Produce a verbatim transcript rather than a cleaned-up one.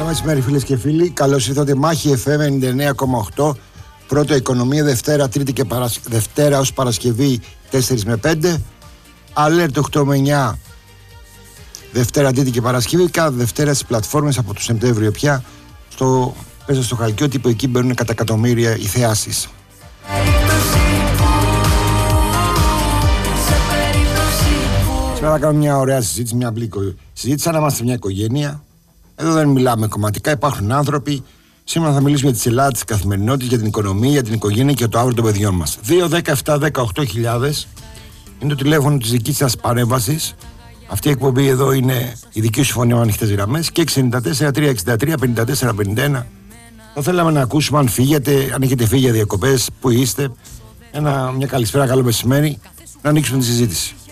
Καλό μεσημέρι, φίλες και φίλοι. Καλώς ήρθατε. Μάχη εφ εμ ενενήντα εννέα κόμμα οκτώ. Πρώτο Οικονομία, Δευτέρα, Τρίτη και Παρασ... Δευτέρα ως Παρασκευή τέσσερα με πέντε. Alert οκτώ με εννιά. Δευτέρα, Τρίτη και Παρασκευή. Κάθε Δευτέρα στις πλατφόρμες από το Σεπτέμβριο πια. Στο... Πέσα στο Χαλκιό, τύπου εκεί μπαίνουν κατά εκατομμύρια οι θεάσεις. Σήμερα θα κάνουμε μια ωραία συζήτηση, μια απλή συζήτηση, σαν να είμαστε μια οικογένεια. Εδώ δεν μιλάμε κομματικά, υπάρχουν άνθρωποι. Σήμερα θα μιλήσουμε για τη Ελλάδα, τη καθημερινότητα, για την οικονομία, για την οικογένεια και για το αύριο των παιδιών μας. δύο, δέκα, επτά, δέκα, οκτώ χιλιάδες είναι το τηλέφωνο της δικής σας παρέμβασης. Αυτή η εκπομπή εδώ είναι η δική σου φωνή με ανοιχτές γραμμές. Και έξι εννιά τέσσερα τρία έξι τρία πέντε τέσσερα πενήντα ένα. Θα θέλαμε να ακούσουμε αν φύγετε, αν έχετε φύγει για διακοπές, που είστε. Ένα, μια καλησπέρα, καλό μεσημέρι. Να ανοίξουμε τη συζήτηση.